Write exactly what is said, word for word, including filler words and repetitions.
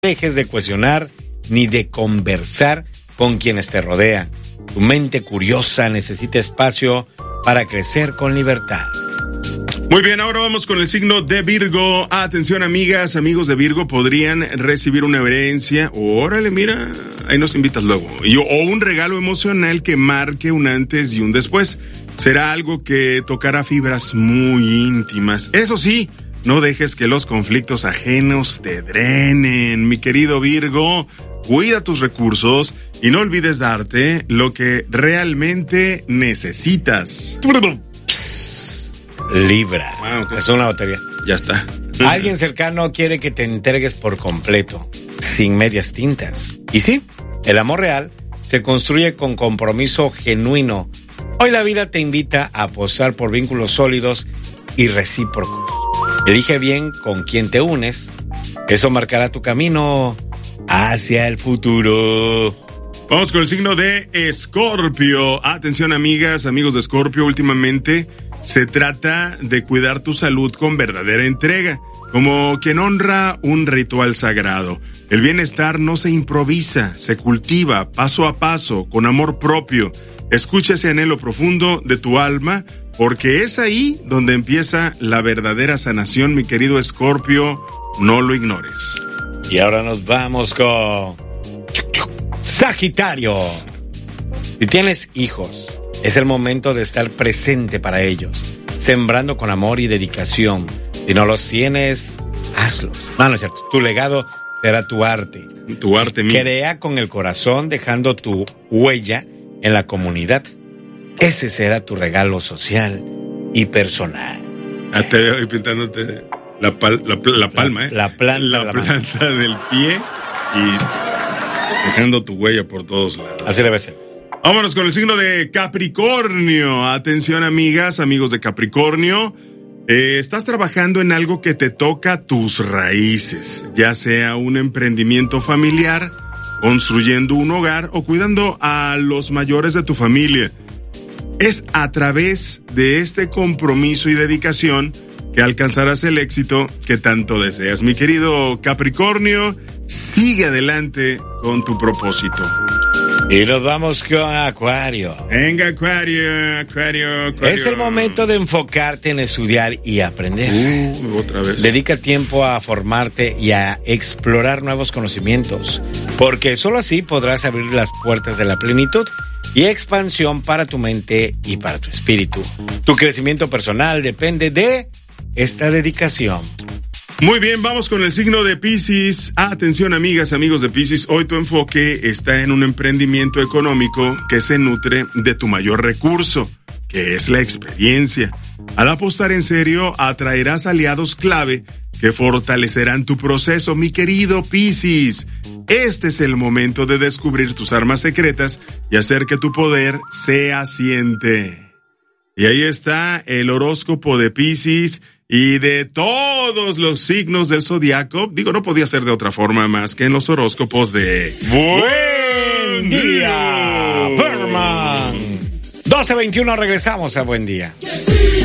dejes de cuestionar ni de conversar con quienes te rodean. Tu mente curiosa necesita espacio para crecer con libertad. Muy bien, ahora vamos con el signo de Virgo. Atención, amigas, amigos de Virgo, podrían recibir una herencia. Órale, mira, ahí nos invitas luego. Y, o un regalo emocional que marque un antes y un después. Será algo que tocará fibras muy íntimas. Eso sí, no dejes que los conflictos ajenos te drenen, mi querido Virgo. Cuida tus recursos y no olvides darte lo que realmente necesitas. Libra. Wow, okay. Es una lotería. Ya está. Alguien cercano quiere que te entregues por completo, sin medias tintas. Y sí, el amor real se construye con compromiso genuino. Hoy la vida te invita a apostar por vínculos sólidos y recíprocos. Elige bien con quién te unes. Eso marcará tu camino hacia el futuro. Vamos con el signo de Escorpio. Atención, amigas, amigos de Escorpio, últimamente se trata de cuidar tu salud con verdadera entrega, como quien honra un ritual sagrado. El bienestar no se improvisa, se cultiva paso a paso, con amor propio. Escucha ese anhelo profundo de tu alma, porque es ahí donde empieza la verdadera sanación, mi querido Escorpio. No lo ignores. Y ahora nos vamos con Sagitario. Si tienes hijos, es el momento de estar presente para ellos, sembrando con amor y dedicación. Si no los tienes, hazlos. No, no es cierto. Tu legado será tu arte. Tu arte mío. Crea con el corazón, dejando tu huella en la comunidad. Ese será tu regalo social y personal. Ah, te veo ahí pintándote la, pal, la, la palma, ¿eh? La planta, la la planta mano. del pie y dejando tu huella por todos lados. Así debe ser. Vámonos con el signo de Capricornio. Atención, amigas, amigos de Capricornio. Eh, estás trabajando en algo que te toca tus raíces, ya sea un emprendimiento familiar, construyendo un hogar o cuidando a los mayores de tu familia. Es a través de este compromiso y dedicación que alcanzarás el éxito que tanto deseas. Mi querido Capricornio, sigue adelante con tu propósito. Y nos vamos con Acuario. Venga, Acuario, Acuario, Acuario. Es el momento de enfocarte en estudiar y aprender. Uh, otra vez. Dedica tiempo a formarte y a explorar nuevos conocimientos, porque solo así podrás abrir las puertas de la plenitud y expansión para tu mente y para tu espíritu. Tu crecimiento personal depende de esta dedicación. Muy bien, vamos con el signo de Piscis. Atención, amigas, amigos de Piscis. Hoy tu enfoque está en un emprendimiento económico que se nutre de tu mayor recurso, que es la experiencia. Al apostar en serio, atraerás aliados clave que fortalecerán tu proceso, mi querido Piscis. Este es el momento de descubrir tus armas secretas y hacer que tu poder se asiente. Y ahí está el horóscopo de Piscis y de todos los signos del zodiaco. Digo, no podía ser de otra forma más que en los horóscopos de Buen Día, Berman. doce veintiuno, regresamos a Buen Día.